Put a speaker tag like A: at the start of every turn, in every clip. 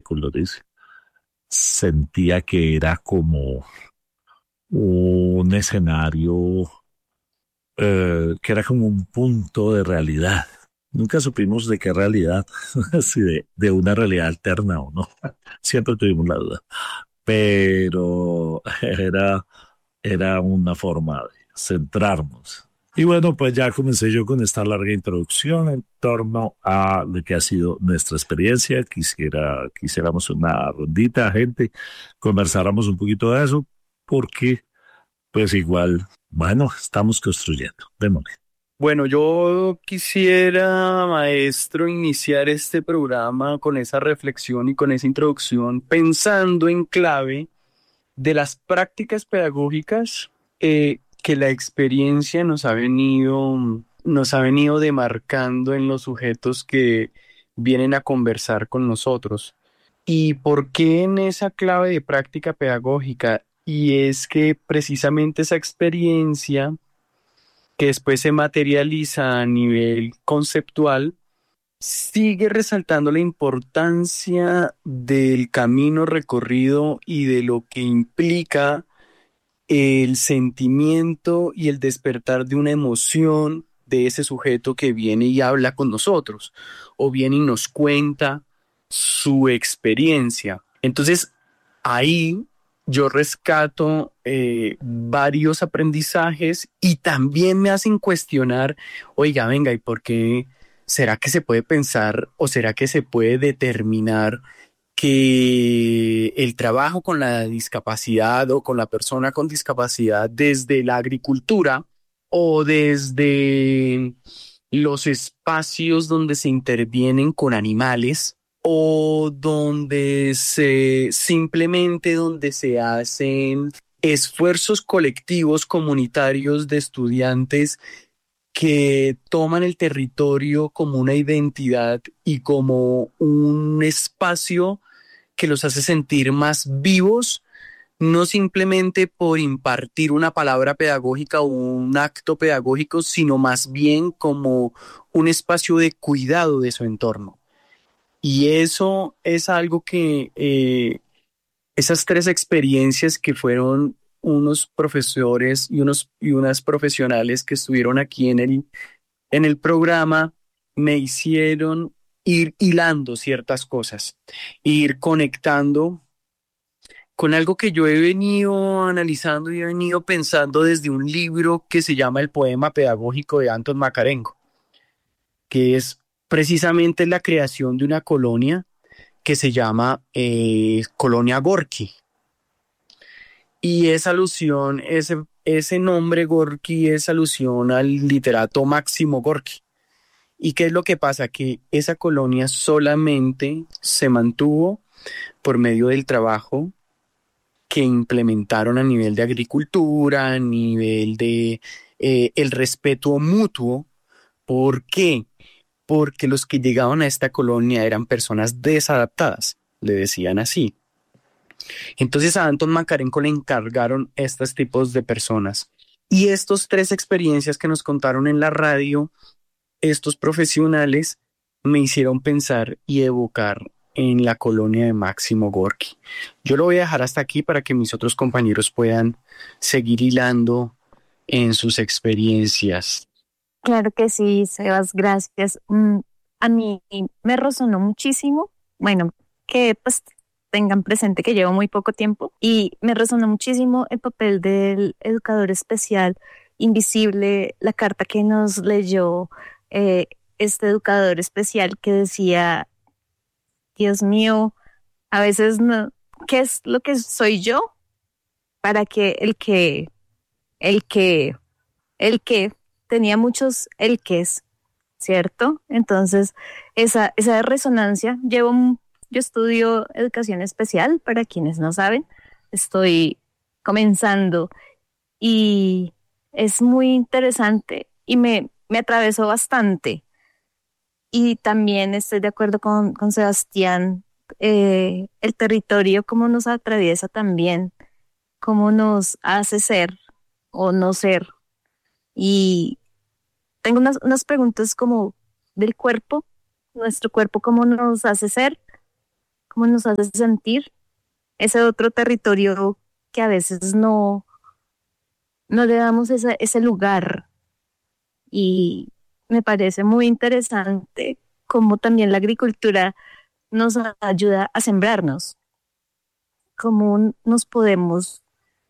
A: colores, sentía que era como un escenario que era como un punto de realidad. Nunca supimos de qué realidad, si de una realidad alterna o no. Siempre tuvimos la duda. Pero era una forma de centrarnos. Y bueno, pues ya comencé yo con esta larga introducción en torno a lo que ha sido nuestra experiencia. Quisiéramos una rondita, gente, conversáramos un poquito de eso, porque pues igual, bueno, estamos construyendo. Démosle.
B: Bueno, yo quisiera, maestro, iniciar este programa con esa reflexión y con esa introducción, pensando en clave de las prácticas pedagógicas que la experiencia nos ha venido demarcando en los sujetos que vienen a conversar con nosotros. ¿Y por qué en esa clave de práctica pedagógica? Y es que precisamente esa experiencia que después se materializa a nivel conceptual, sigue resaltando la importancia del camino recorrido y de lo que implica el sentimiento y el despertar de una emoción de ese sujeto que viene y habla con nosotros, o viene y nos cuenta su experiencia. Entonces, ahí yo rescato varios aprendizajes y también me hacen cuestionar, oiga, venga, ¿y por qué será que se puede pensar o será que se puede determinar que el trabajo con la discapacidad o con la persona con discapacidad desde la agricultura o desde los espacios donde se intervienen con animales o donde se hacen esfuerzos colectivos comunitarios de estudiantes que toman el territorio como una identidad y como un espacio que los hace sentir más vivos, no simplemente por impartir una palabra pedagógica o un acto pedagógico, sino más bien como un espacio de cuidado de su entorno. Y eso es algo que esas tres experiencias que fueron unos profesores y unas profesionales que estuvieron aquí en el programa me hicieron ir hilando ciertas cosas, ir conectando con algo que yo he venido analizando y he venido pensando desde un libro que se llama El poema pedagógico de Anton Makarenko, que es precisamente la creación de una colonia que se llama Colonia Gorky. Y ese nombre Gorky es alusión al literato Máximo Gorky. ¿Y qué es lo que pasa? Que esa colonia solamente se mantuvo por medio del trabajo que implementaron a nivel de agricultura, a nivel de el respeto mutuo. ¿Por qué? Porque los que llegaban a esta colonia eran personas desadaptadas, le decían así. Entonces a Anton Makarenko le encargaron estos tipos de personas. Y estas tres experiencias que nos contaron en la radio, estos profesionales me hicieron pensar y evocar en la colonia de Máximo Gorki. Yo lo voy a dejar hasta aquí para que mis otros compañeros puedan seguir hilando en sus experiencias.
C: Claro que sí, Sebas, gracias. A mí me resonó muchísimo, bueno, que pues tengan presente que llevo muy poco tiempo y me resonó muchísimo el papel del educador especial invisible, la carta que nos leyó eh, este educador especial que decía, Dios mío, a veces no, ¿qué es lo que soy yo para que el que, el que tenía muchos el que es, ¿cierto? Entonces, esa resonancia, yo estudio educación especial, para quienes no saben, estoy comenzando y es muy interesante y me atravesó bastante. Y también estoy de acuerdo con Sebastián, el territorio, cómo nos atraviesa también, cómo nos hace ser o no ser. Y tengo unas preguntas como del cuerpo, nuestro cuerpo, cómo nos hace ser, cómo nos hace sentir ese otro territorio que a veces no le damos ese lugar. Y me parece muy interesante cómo también la agricultura nos ayuda a sembrarnos, cómo nos podemos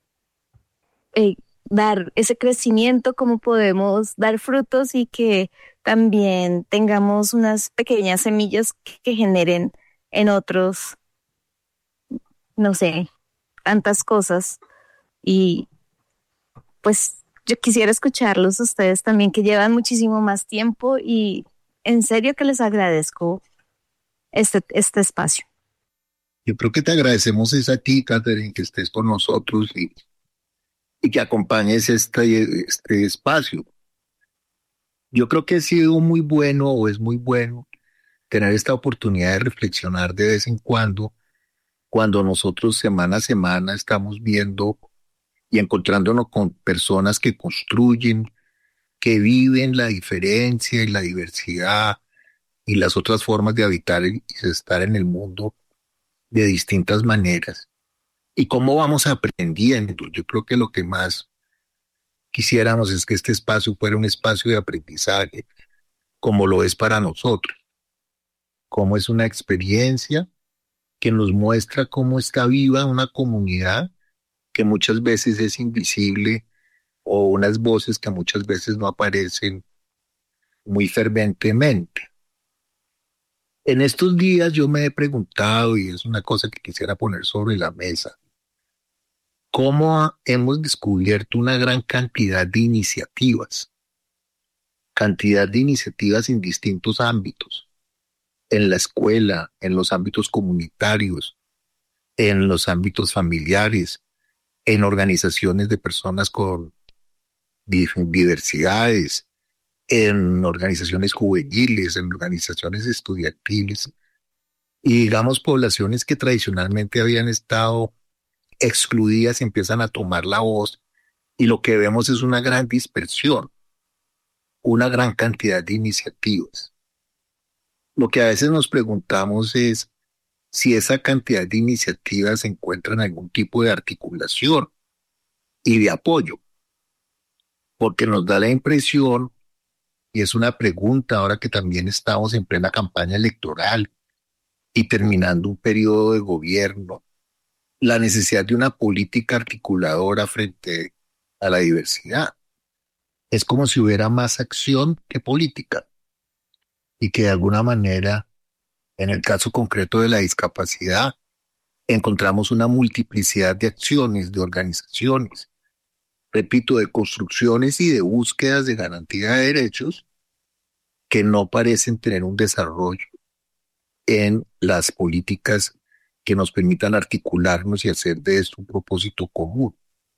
C: dar ese crecimiento, cómo podemos dar frutos y que también tengamos unas pequeñas semillas que generen en otros, no sé, tantas cosas. Y pues yo quisiera escucharlos a ustedes también, que llevan muchísimo más tiempo, y en serio que les agradezco este espacio.
D: Yo creo que te agradecemos es a ti, Catherine, que estés con nosotros y que acompañes este espacio. Yo creo que ha sido muy bueno o es muy bueno tener esta oportunidad de reflexionar de vez en cuando nosotros semana a semana estamos viendo y encontrándonos con personas que construyen, que viven la diferencia y la diversidad y las otras formas de habitar y estar en el mundo de distintas maneras. ¿Y cómo vamos aprendiendo? Yo creo que lo que más quisiéramos es que este espacio fuera un espacio de aprendizaje, como lo es para nosotros, como es una experiencia que nos muestra cómo está viva una comunidad que muchas veces es invisible, o unas voces que muchas veces no aparecen muy ferventemente. En estos días yo me he preguntado, y es una cosa que quisiera poner sobre la mesa, cómo hemos descubierto una gran cantidad de iniciativas en distintos ámbitos, en la escuela, en los ámbitos comunitarios, en los ámbitos familiares, en organizaciones de personas con diversidades, en organizaciones juveniles, en organizaciones estudiantiles, y digamos poblaciones que tradicionalmente habían estado excluidas empiezan a tomar la voz, y lo que vemos es una gran dispersión, una gran cantidad de iniciativas. Lo que a veces nos preguntamos es si esa cantidad de iniciativas encuentran algún tipo de articulación y de apoyo, porque nos da la impresión, y es una pregunta ahora que también estamos en plena campaña electoral y terminando un periodo de gobierno, la necesidad de una política articuladora frente a la diversidad. Es como si hubiera más acción que política, y que de alguna manera, en el caso concreto de la discapacidad, encontramos una multiplicidad de acciones, de organizaciones, repito, de construcciones y de búsquedas de garantía de derechos que no parecen tener un desarrollo en las políticas que nos permitan articularnos y hacer de esto un propósito común.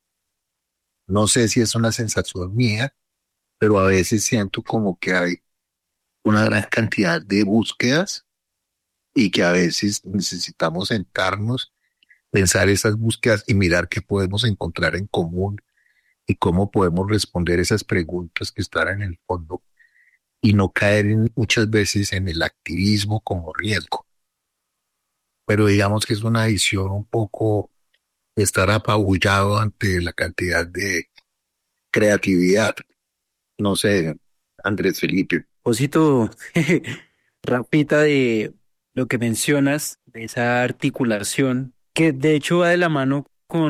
D: No sé si es una sensación mía, pero a veces siento como que hay una gran cantidad de búsquedas y que a veces necesitamos sentarnos, pensar esas búsquedas y mirar qué podemos encontrar en común y cómo podemos responder esas preguntas que están en el fondo, y no caer muchas veces en el activismo como riesgo. Pero digamos que es una visión un poco estar apabullado ante la cantidad de creatividad. No sé, Andrés Felipe.
B: Propósito, Rapita, de lo que mencionas, de esa articulación, que de hecho va de la mano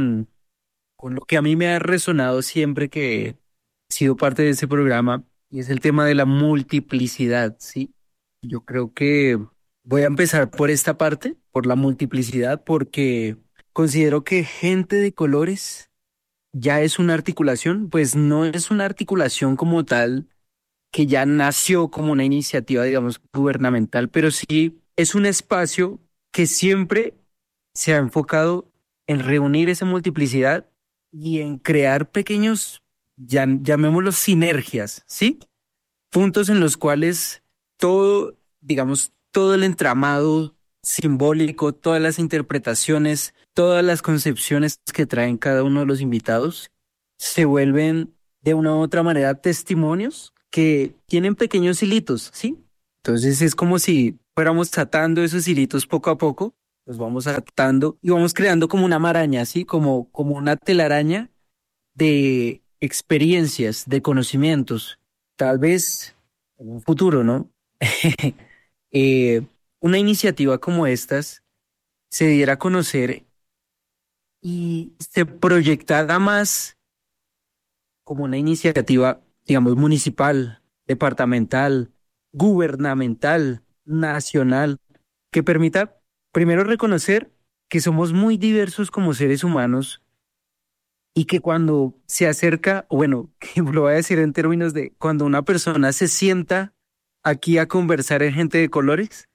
B: con lo que a mí me ha resonado siempre que he sido parte de ese programa, y es el tema de la multiplicidad, ¿sí? Yo creo que voy a empezar por esta parte, por la multiplicidad, porque considero que gente de colores ya es una articulación, pues no es una articulación como tal que ya nació como una iniciativa, digamos, gubernamental, pero sí es un espacio que siempre se ha enfocado en reunir esa multiplicidad y en crear pequeños, llamémoslos sinergias, ¿sí? Puntos en los cuales todo, digamos, todo el entramado simbólico, todas las interpretaciones, todas las concepciones que traen cada uno de los invitados se vuelven de una u otra manera testimonios que tienen pequeños hilitos, ¿sí? Entonces es como si fuéramos atando esos hilitos poco a poco,
E: los vamos adaptando y vamos creando como una maraña, ¿sí? Como una telaraña de experiencias, de conocimientos. Tal vez en un futuro, ¿no? Eh, una iniciativa como estas se diera a conocer y se proyectara más como una iniciativa, digamos, municipal, departamental, gubernamental, nacional, que permita primero reconocer que somos muy diversos como seres humanos y que cuando se acerca, o bueno, que lo voy a decir en términos de cuando una persona se sienta aquí a conversar en gente de colores,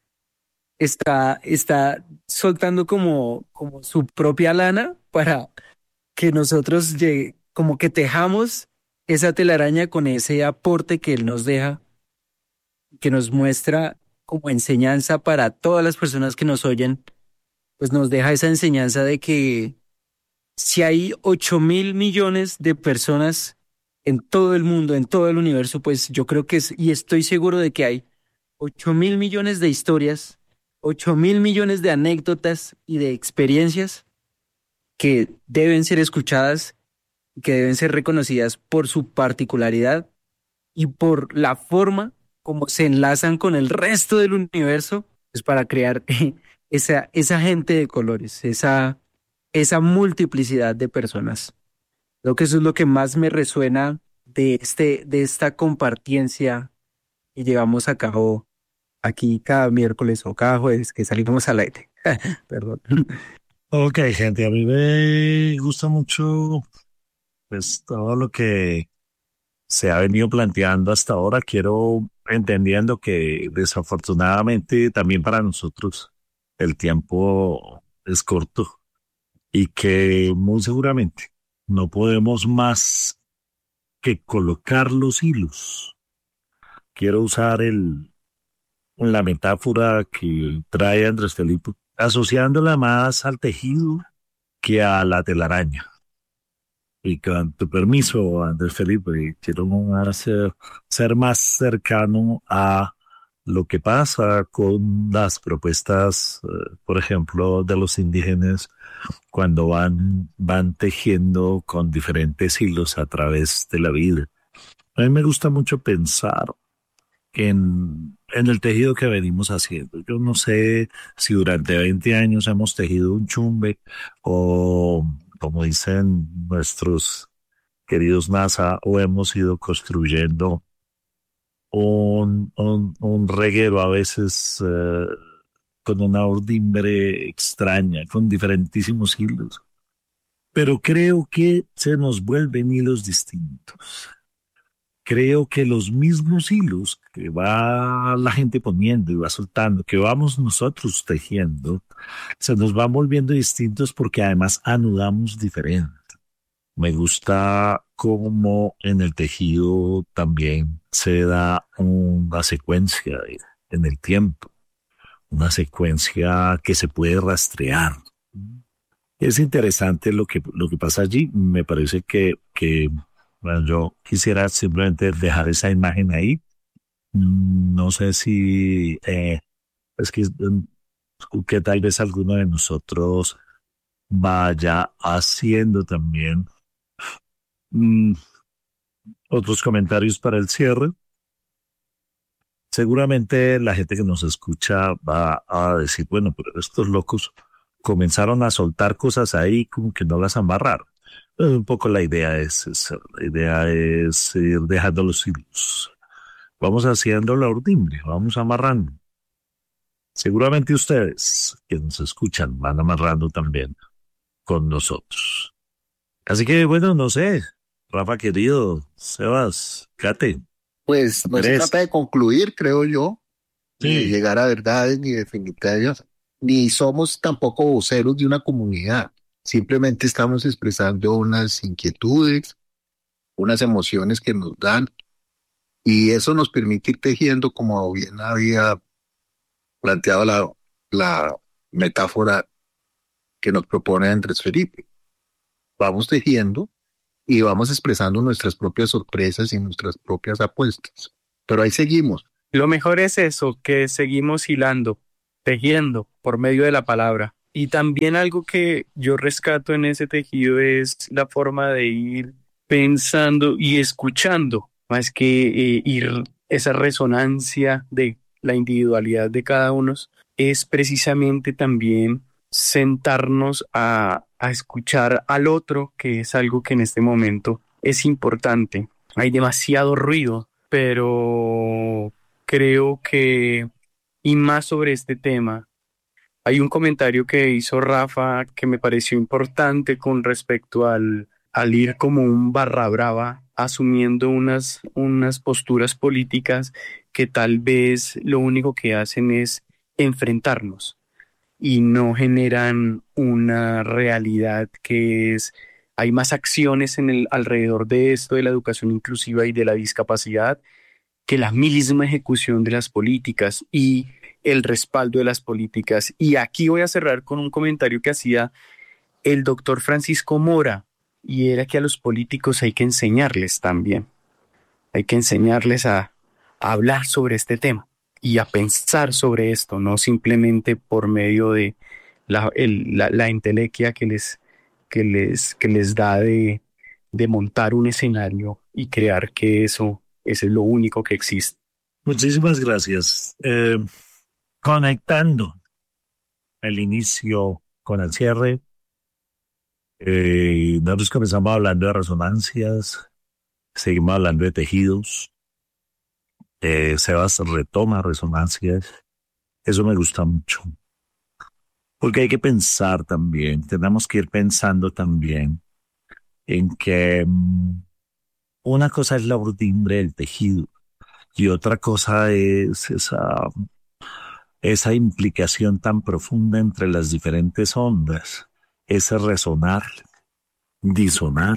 E: está soltando como su propia lana para que nosotros como que tejamos esa telaraña con ese aporte que él nos deja, que nos muestra como enseñanza para todas las personas que nos oyen, pues nos deja esa enseñanza de que si hay 8.000 millones de personas en todo el mundo, en todo el universo, pues yo creo que y estoy seguro de que hay 8.000 millones de historias, 8.000 millones de anécdotas y de experiencias que deben ser escuchadas, que deben ser reconocidas por su particularidad y por la forma como se enlazan con el resto del universo, pues para crear esa gente de colores, esa multiplicidad de personas. Creo que eso es lo que más me resuena de esta compartiencia que llevamos a cabo aquí cada miércoles o cada jueves que salimos al aire. Perdón.
A: Ok, gente, a mí me gusta mucho pues todo lo que se ha venido planteando hasta ahora. Quiero entendiendo que desafortunadamente también para nosotros el tiempo es corto y que muy seguramente no podemos más que colocar los hilos. Quiero usar la metáfora que trae Andrés Felipe, asociándola más al tejido que a la telaraña. Y con tu permiso, Andrés Felipe, quiero ser más cercano a lo que pasa con las propuestas, por ejemplo, de los indígenas cuando van tejiendo con diferentes hilos a través de la vida. A mí me gusta mucho pensar en el tejido que venimos haciendo. Yo no sé si durante 20 años hemos tejido un chumbe o, como dicen nuestros queridos NASA, o hemos ido construyendo un reguero a veces con una urdimbre extraña, con diferentísimos hilos. Pero creo que se nos vuelven hilos distintos. Creo que los mismos hilos que va la gente poniendo y va soltando, que vamos nosotros tejiendo, se nos van volviendo distintos porque además anudamos diferente. Me gusta cómo en el tejido también se da una secuencia en el tiempo, una secuencia que se puede rastrear. Es interesante lo que pasa allí. Me parece que bueno, yo quisiera simplemente dejar esa imagen ahí. No sé si es que tal vez alguno de nosotros vaya haciendo también mm, otros comentarios para el cierre. Seguramente la gente que nos escucha va a decir, bueno, pero estos locos comenzaron a soltar cosas ahí como que no las amarraron. Un poco la idea es esa, la idea es ir dejando los hilos. Vamos haciendo la urdimbre, vamos amarrando. Seguramente ustedes que nos escuchan van amarrando también con nosotros. Así que bueno, no sé, Rafa querido, Sebas, Kate.
D: Pues no se trata de concluir, creo yo, ni de
A: Sí,
D: llegar a verdades ni definitivas, ni somos tampoco voceros de una comunidad. Simplemente estamos expresando unas inquietudes, unas emociones que nos dan, y eso nos permite ir tejiendo, como bien había planteado la metáfora que nos propone Andrés Felipe. Vamos tejiendo y vamos expresando nuestras propias sorpresas y nuestras propias apuestas. Pero ahí seguimos.
B: Lo mejor es eso, que seguimos hilando, tejiendo por medio de la palabra. Y también algo que yo rescato en ese tejido es la forma de ir pensando y escuchando, más que ir esa resonancia de la individualidad de cada uno, es precisamente también sentarnos a escuchar al otro, que es algo que en este momento es importante. Hay demasiado ruido, pero creo que, y más sobre este tema, hay un comentario que hizo Rafa que me pareció importante con respecto al ir como un barra brava, asumiendo unas posturas políticas que tal vez lo único que hacen es enfrentarnos y no generan una realidad que es, hay más acciones en el alrededor de esto de la educación inclusiva y de la discapacidad que la misma ejecución de las políticas y el respaldo de las políticas. Y aquí voy a cerrar con un comentario que hacía el doctor Francisco Mora, y era que a los políticos hay que enseñarles también, hay que enseñarles a hablar sobre este tema y a pensar sobre esto, no simplemente por medio de la entelequia que les da de montar un escenario y crear que eso es lo único que existe.
A: Muchísimas gracias. Conectando el inicio con el cierre, nosotros comenzamos hablando de resonancias, seguimos hablando de tejidos, Sebas retoma resonancias, eso me gusta mucho, porque hay que pensar también, tenemos que ir pensando también en que una cosa es la urdimbre del tejido y otra cosa es esa implicación tan profunda entre las diferentes ondas, ese resonar, disonar,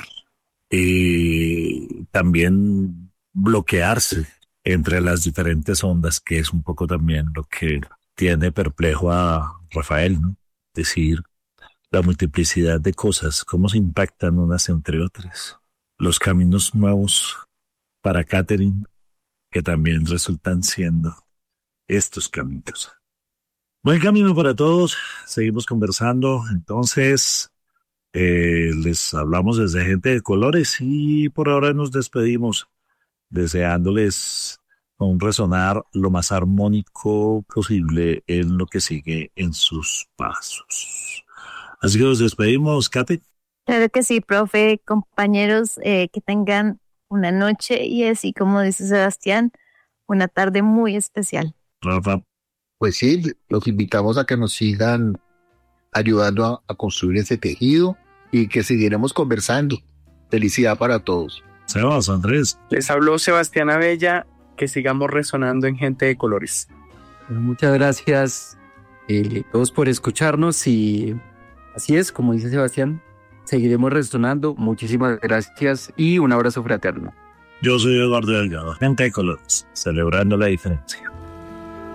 A: también bloquearse entre las diferentes ondas, que es un poco también lo que tiene perplejo a Rafael, ¿no? Es decir, la multiplicidad de cosas, cómo se impactan unas entre otras, los caminos nuevos para Catherine, que también resultan siendo estos caminos. Buen camino para todos, seguimos conversando, entonces les hablamos desde Gente de Colores y por ahora nos despedimos deseándoles un resonar lo más armónico posible en lo que sigue en sus pasos. Así que nos despedimos, Kate.
C: Claro que sí, profe, compañeros, que tengan una noche y así como dice Sebastián, una tarde muy especial.
A: Rafa.
D: Pues sí, los invitamos a que nos sigan ayudando a construir ese tejido y que seguiremos conversando. Felicidad para todos.
A: Sebas, Andrés.
B: Les habló Sebastián Abella, que sigamos resonando en Gente de Colores.
E: Bueno, muchas gracias todos por escucharnos y así es, como dice Sebastián, seguiremos resonando. Muchísimas gracias y un abrazo fraterno.
A: Yo soy Eduardo Delgado, Gente de Colores, celebrando la diferencia.